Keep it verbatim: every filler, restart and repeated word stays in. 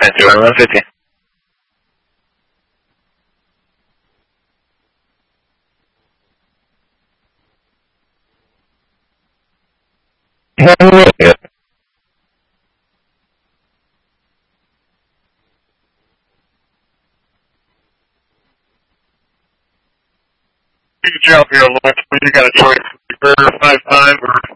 Fancy one fifty. Yeah. You can jump here, Lawrence, but you got a choice. Burger five five or